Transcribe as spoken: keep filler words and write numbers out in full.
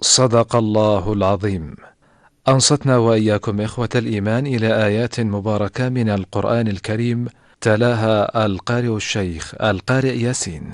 صدق الله العظيم. أنصتنا وإياكم إخوة الإيمان إلى آيات مباركة من القرآن الكريم، تلاها القارئ الشيخ القارئ ياسين.